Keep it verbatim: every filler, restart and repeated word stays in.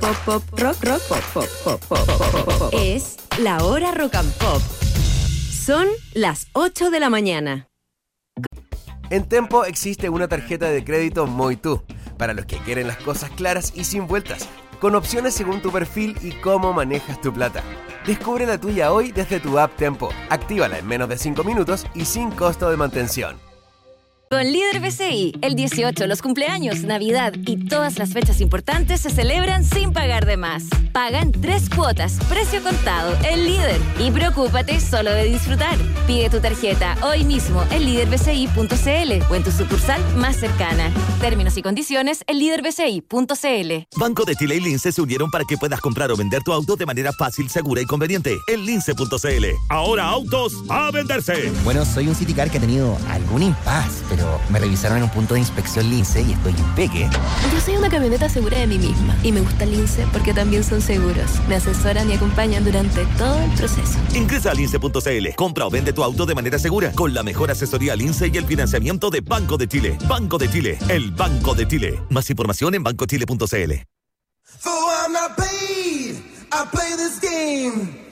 pop, pop, rock, rock, pop, pop, pop, pop, pop, pop. Es la hora rock and pop. Son las ocho de la mañana. En Tempo existe una tarjeta de crédito Moitú, para los que quieren las cosas claras y sin vueltas, con opciones según tu perfil y cómo manejas tu plata. Descubre la tuya hoy desde tu app Tempo. Actívala en menos de cinco minutos y sin costo de mantención. Con Líder B C I, el dieciocho, los cumpleaños, Navidad y todas las fechas importantes se celebran sin pagar de más. Paga en tres cuotas, precio contado, el Líder. Y preocúpate solo de disfrutar. Pide tu tarjeta hoy mismo en líder b c i punto c l o en tu sucursal más cercana. Términos y condiciones en líder b c i punto c l. Banco de Chile y Lince se unieron para que puedas comprar o vender tu auto de manera fácil, segura y conveniente en lince punto c l. Ahora autos a venderse. Bueno, soy un Citicar que ha tenido algún impasse, pero me revisaron en un punto de inspección Lince y estoy impeque. Yo soy una camioneta segura de mí misma y me gusta Lince porque también son seguros. Me asesoran y acompañan durante todo el proceso. Ingresa a lince punto c l. Compra o vende tu auto de manera segura con la mejor asesoría Lince y el financiamiento de Banco de Chile. Banco de Chile, el Banco de Chile. Más información en banco chile punto c l. For I'm not paid, I play this game.